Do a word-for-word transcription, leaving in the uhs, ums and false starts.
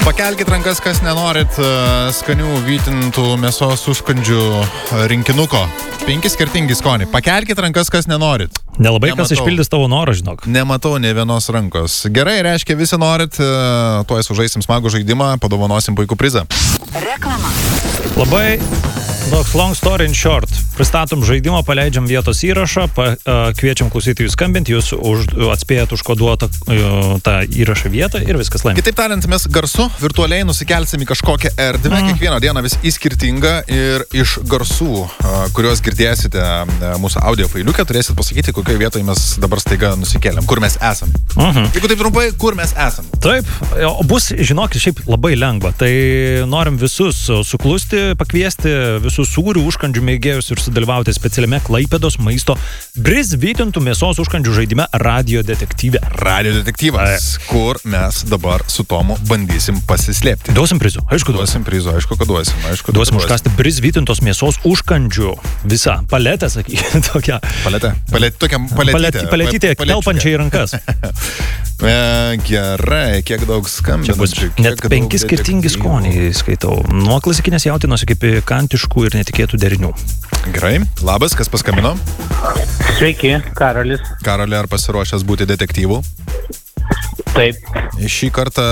Pakelkit rankas, kas nenorit skanių vytintų mėsos užkandžių rinkinuko. Penki skirtingi skoniai. Pakelkit rankas, kas nenorit. Nelabai Nematau. kas išpildys tavo norą, žinok. Nematau ne vienos rankos. Gerai, reiškia, visi norit, tuoj sužaisim smagų žaidimą, padovanosim puikų prizą. Reklama. Labai toks long story in short. Pristatom žaidimą, paleidžiam vietos įrašą, pa, uh, kviečiam klausytojus skambinti, jūs už, atspėjat užkoduotą uh, tą įrašą vietą ir viskas laimė. Kitaip tariant, mes garsu virtualiai nusikelsim į kažkokią erdvę, mm. kiekvieną dieną vis į skirtingą ir iš garsų, uh, kuriuos girdėsite uh, mūsų audio failiukę, turėsit pasakyti, kokioje vietoje mes dabar staiga nusikeliam, kur mes esam. Mhm. Jeigu taip trumpai, kur mes esam. Taip, o bus, žinokit, šiaip labai lengva. Tai norim visus suklusti, pakviesti visus sūrių užkandžių mėgėjus ir sudalyvauti specialiame Klaipėdos maisto Briz vytintų mėsos užkandžių žaidime Radio detektyve. Radio detektyvas, e. kur mes dabar su Tomu bandysim pasislėpti. Duosim prizų, aišku, duosim. Duosim prizų, aišku, kad duosim. Aišku, kad duosim užkasti Briz vytintos mėsos užkandžių. Visą paletę, sakykime, tokią. Paletę? Palet, tokią paletytę. Paletytę, telpančią į rankas. E, gerai, kiek daug skambinančių. Net penki skirtingi skoniai, skaitau. Nuo klasikinės jautienos iki pikantiškų ir netikėtų derinių. Gerai, labas, kas paskambino? Sveiki, Karolis. Karoli, ar pasiruošęs būti detektyvu? Taip. Šį kartą